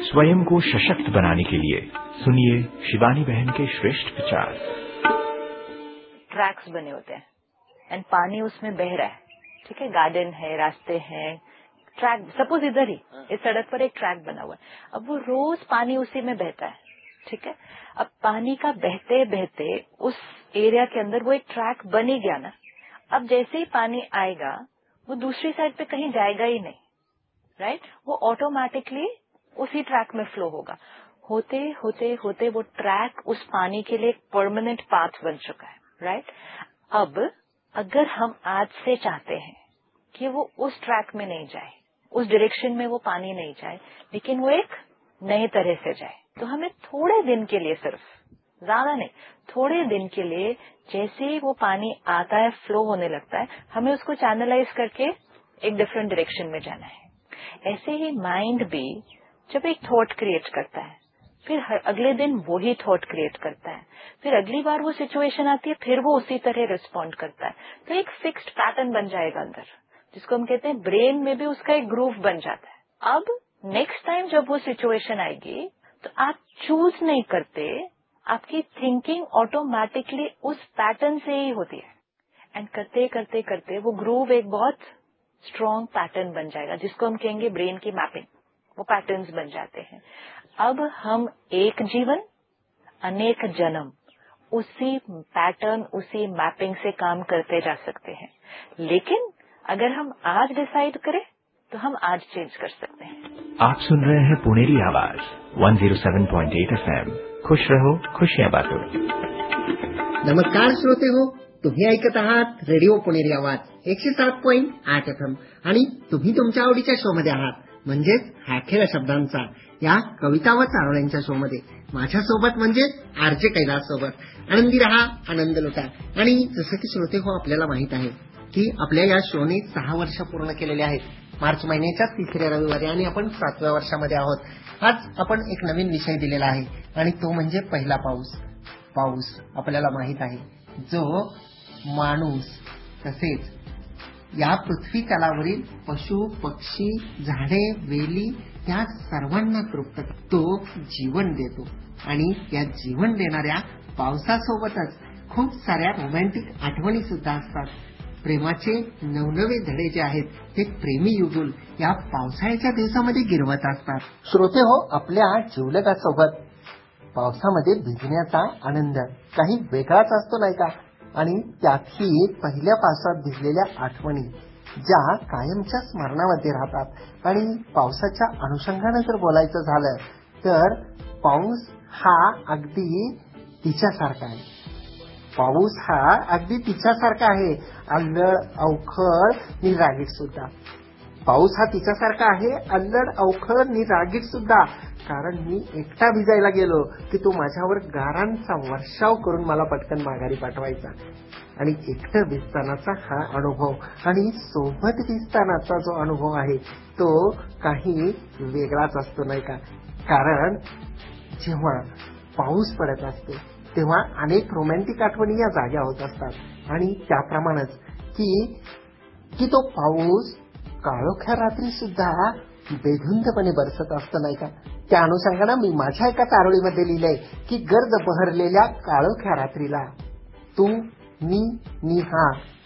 स्वयं को सशक्त बनाने के लिए सुनिए शिवानी बहन के श्रेष्ठ विचार। ट्रैक्स बने होते हैं एंड पानी उसमें बह रहा है, ठीक है, गार्डन है, रास्ते हैं, ट्रैक, सपोज इधर ही इस सड़क पर एक ट्रैक बना हुआ है, अब वो रोज पानी उसी में बहता है, ठीक है। अब पानी का बहते बहते उस एरिया के अंदर वो एक ट्रैक बन ही गया ना। अब जैसे ही पानी आएगा वो दूसरी साइड पे कहीं जाएगा ही नहीं, राइट, वो ऑटोमेटिकली उसी ट्रैक में फ्लो होगा। होते होते होते वो ट्रैक उस पानी के लिए एक परमानेंट पाथ बन चुका है, राइट। अब अगर हम आज से चाहते हैं कि वो उस ट्रैक में नहीं जाए, उस डायरेक्शन में वो पानी नहीं जाए, लेकिन वो एक नए तरह से जाए, तो हमें थोड़े दिन के लिए, सिर्फ ज्यादा नहीं, थोड़े दिन के लिए जैसे ही वो पानी आता है, फ्लो होने लगता है, हमें उसको चैनलाइज करके एक डिफरेंट डायरेक्शन में जाना है। ऐसे ही माइंड भी जब एक थॉट क्रिएट करता है, फिर अगले दिन वही थॉट क्रिएट करता है, फिर अगली बार वो सिचुएशन आती है, फिर वो उसी तरह रिस्पॉन्ड करता है, तो एक फिक्स्ड पैटर्न बन जाएगा अंदर, जिसको हम कहते हैं ब्रेन में भी उसका एक ग्रूव बन जाता है। अब नेक्स्ट टाइम जब वो सिचुएशन आएगी तो आप चूज नहीं करते, आपकी थिंकिंग ऑटोमेटिकली उस पैटर्न से ही होती है, एंड करते करते करते वो ग्रूव एक बहुत स्ट्रॉन्ग पैटर्न बन जाएगा, जिसको हम कहेंगे ब्रेन की मैपिंग। वो पैटर्न्स बन जाते हैं। अब हम एक जीवन अनेक जन्म उसी पैटर्न, उसी मैपिंग से काम करते जा सकते हैं, लेकिन अगर हम आज डिसाइड करें तो हम आज चेंज कर सकते हैं। आप सुन रहे हैं पुनेरी आवाज 107.8 FM। खुश रहो, खुशियां बांटो। नमस्कार श्रोते हो, तुम्ही ऐकत आहात रेडिओ पुनेरी आवाज 107.8 FM आणि तुम्ही तुमच्या आवडीच्या शो मध्ये आहात, म्हणजेच हा खेळ शब्दांचा या कविता व चारोळ्यांच्या शो मध्ये माझ्यासोबत म्हणजे आरजे कैलास सोबत आनंदी रहा, आनंद लुटा। आणि जसं की श्रोते हो, आपल्याला माहित आहे की आपल्या या शोने 6 वर्ष पूर्ण केलेले आहेत, मार्च महिन्याच्या तिसऱ्या रविवारी, आणि आपण 7व्या वर्षामध्ये आहोत। आज आपण एक नवीन विषय दिलेला आहे आणि तो म्हणजे पहिला पाऊस। पाऊस आपल्याला माहित आहे, जो माणूस तसेच या पृथ्वी तलावरील पशु पक्षी झाडे वेली त्या सर्वांना तृप्त, तो जीवन देतो, आणि या जीवन देणाऱ्या पावसासोबतच खूप साऱ्या रोमॅन्टिक आठवणी सुद्धा असतात। प्रेमाचे नवनवे धडे जे आहेत ते प्रेमी युगुल या पावसाळ्याच्या दिवसामध्ये गिरवत असतात। श्रोते हो, आपल्या जिवलगासोबत पावसामध्ये भिजण्याचा आनंद काही वेगळाच असतो नाही का? आणि त्यातही पहिल्या पावसात भिजलेल्या आठवणी ज्या कायमच्या स्मरणामध्ये राहतात। आणि पावसाच्या अनुषंगाने जर बोलायचं झालं तर पाऊस हा अगदी तिच्यासारखा आहे। पाऊस हा अगदी तिच्यासारखा आहे, अल्लड अवखळ निरागीट सुद्धा। पाऊस हा तिच्यासारखा आहे, अल्लड अवखळ निरागीट सुद्धा। कारण मी एकटा भिजायला गेलो की तो माझ्यावर गारांचा वर्षाव करून मला पटकन माघारी पाठवायचा। आणि एकटं भिजतानाचा हा अनुभव आणि सोबत भिजतानाचा जो अनुभव आहे तो काही वेगळाच असतो नाही का? कारण जेव्हा पाऊस पडत असतो तेव्हा अनेक रोमॅन्टिक आठवणी या जाग्या होत असतात। आणि त्याप्रमाणेच की तो पाऊस काळोख्या रात्री सुद्धा बेधुंदपणे बरसत असतं नाही का? त्या अनुषंगाने मी माझ्या एका चारोळीमध्ये लिहिलंय की गर्द बहरलेल्या काळोख्या रात्रीला तू मी हा